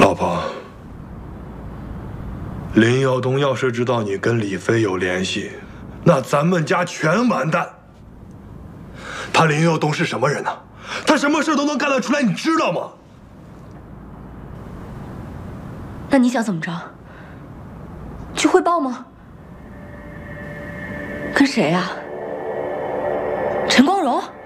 老婆，林耀东要是知道你跟李飞有联系，那咱们家全完蛋。他林耀东是什么人呢？他什么事都能干得出来，你知道吗？ 那你想怎么着？去汇报吗？跟谁呀？陈光荣？